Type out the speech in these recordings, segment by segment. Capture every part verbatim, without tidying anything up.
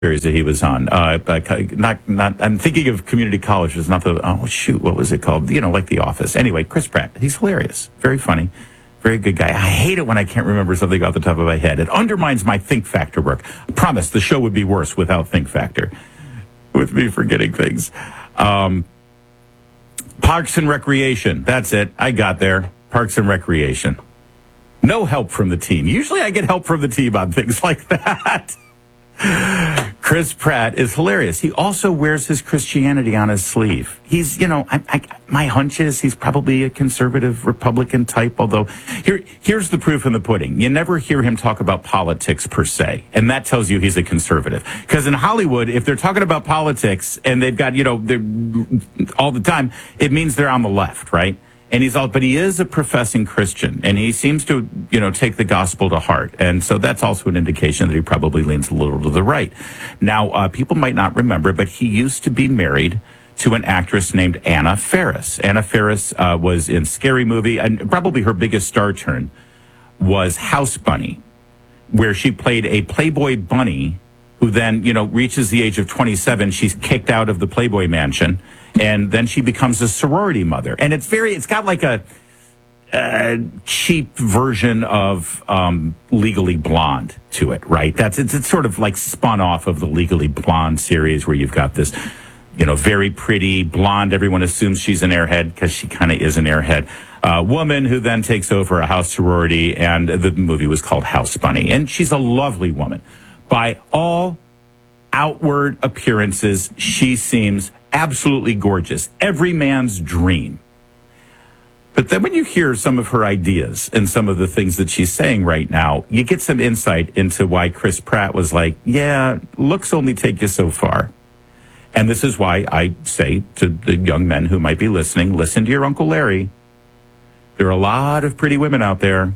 series that he was on. Uh, not, not. I'm thinking of community college. It's not the. Oh shoot, what was it called? You know, like The Office. Anyway, Chris Pratt. He's hilarious. Very funny. Very good guy. I hate it when I can't remember something off the top of my head. It undermines my think factor work. I promise the show would be worse without think factor. With me forgetting things. Um, Parks and Recreation. That's it. I got there. Parks and Recreation. No help from the team. Usually I get help from the team on things like that. Chris Pratt is hilarious. He also wears his Christianity on his sleeve. He's, you know, I, I, my hunch is he's probably a conservative Republican type, although here, here's the proof in the pudding. You never hear him talk about politics per se, and that tells you he's a conservative. Because in Hollywood, if they're talking about politics and they've got, you know, they're all the time, it means they're on the left, right? And he's all, but he is a professing Christian, and he seems to, you know, take the gospel to heart. And so that's also an indication that he probably leans a little to the right. Now, uh, people might not remember, but he used to be married to an actress named Anna Faris. Anna Faris uh, was in Scary Movie, and probably her biggest star turn was House Bunny, where she played a Playboy bunny who then, you know, reaches the age of twenty-seven. She's kicked out of the Playboy mansion. And then she becomes a sorority mother. And it's very, it's got like a, a cheap version of um, Legally Blonde to it, right? That's, it's, it's sort of like spun off of the Legally Blonde series where you've got this, you know, very pretty blonde. Everyone assumes she's an airhead because she kind of is an airhead. Uh, woman who then takes over a house sorority, and the movie was called House Bunny. And she's a lovely woman. By all outward appearances, she seems absolutely gorgeous. Every man's dream. But then when you hear some of her ideas and some of the things that she's saying right now, you get some insight into why Chris Pratt was like, yeah, looks only take you so far. And this is why I say to the young men who might be listening, listen to your Uncle Larry. There are a lot of pretty women out there.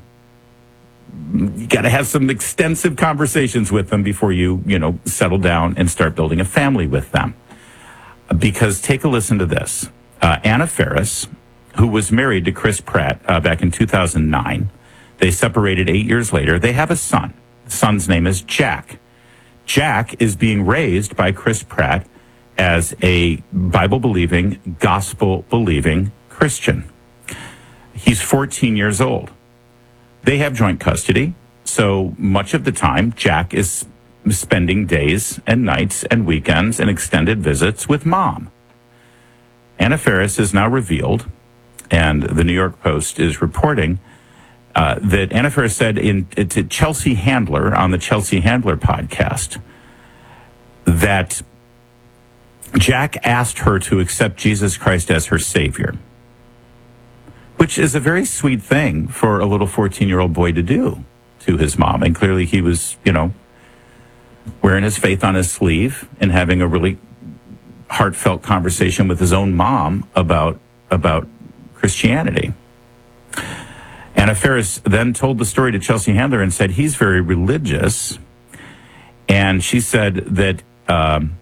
You got to have some extensive conversations with them before you, you know, settle down and start building a family with them. Because take a listen to this. Uh, Anna Faris, who was married to Chris Pratt uh, back in two thousand nine, they separated eight years later. They have a son. The son's name is Jack. Jack is being raised by Chris Pratt as a Bible-believing, gospel-believing Christian. He's fourteen years old. They have joint custody, so much of the time, Jack is spending days and nights and weekends and extended visits with mom. Anna Faris has now revealed, and the New York Post is reporting, uh, that Anna Faris said in, to Chelsea Handler on the Chelsea Handler podcast that Jack asked her to accept Jesus Christ as her Savior, which is a very sweet thing for a little fourteen-year-old boy to do to his mom. And clearly he was, you know, wearing his faith on his sleeve and having a really heartfelt conversation with his own mom about about Christianity. Anna Faris then told the story to Chelsea Handler and said he's very religious. And she said that um,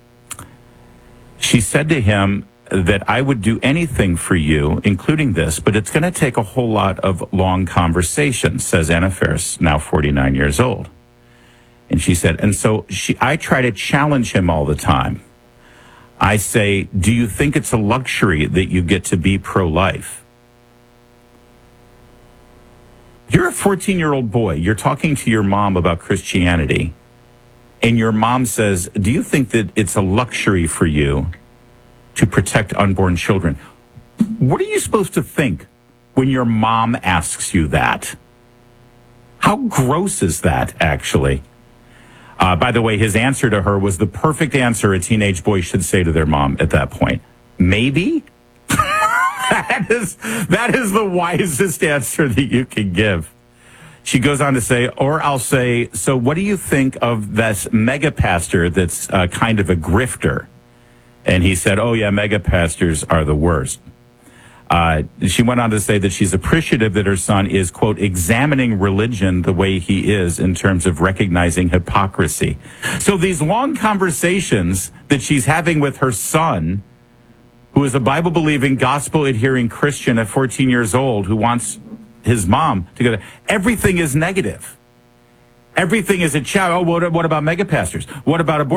she said to him that I would do anything for you, including this, but it's going to take a whole lot of long conversations, says Anna Faris, now forty-nine years old. And she said, and so she, I try to challenge him all the time. I say, do you think it's a luxury that you get to be pro-life? You're a fourteen-year-old boy. You're talking to your mom about Christianity. And your mom says, do you think that it's a luxury for you to protect unborn children? What are you supposed to think when your mom asks you that? How gross is that, actually? Uh, by the way, his answer to her was the perfect answer a teenage boy should say to their mom at that point. Maybe? that is that is the wisest answer that you can give. She goes on to say, or I'll say, so what do you think of this mega pastor that's uh, kind of a grifter? And he said, oh, yeah, mega pastors are the worst. Uh, she went on to say that she's appreciative that her son is, quote, examining religion the way he is in terms of recognizing hypocrisy. So these long conversations that she's having with her son, who is a Bible-believing, gospel-adhering Christian at fourteen years old, who wants his mom to go, everything is negative. Everything is a child. Oh, what, what about mega pastors? What about abortion?